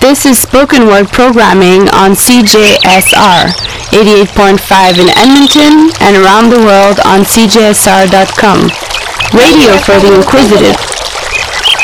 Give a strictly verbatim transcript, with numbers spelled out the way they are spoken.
This is spoken word programming on C J S R eighty-eight point five in Edmonton and around the world on C J S R dot com. Radio for the inquisitive.